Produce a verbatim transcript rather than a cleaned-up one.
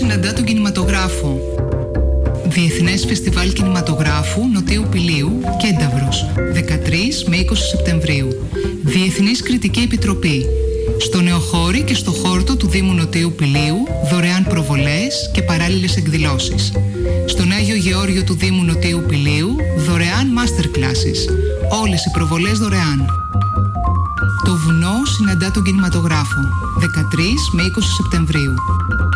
συναντά τον κινηματογράφο. Διεθνές Φεστιβάλ Κινηματογράφου Νοτίου Πηλίου, Κένταβρος, δεκατρείς με είκοσι Σεπτεμβρίου. Διεθνής Κριτική Επιτροπή. Στο Νεοχώρι και στο χόρτο του Δήμου Νοτίου Πηλίου, δωρεάν προβολές και παράλληλες εκδηλώσεις. Στον Άγιο Γεώργιο του Δήμου Νοτίου Πηλίου, δωρεάν master classes. Όλες οι προβολές δωρεάν. Το βουνό συναντά τον κινηματογράφο, δεκατρείς με είκοσι Σεπτεμβρίου.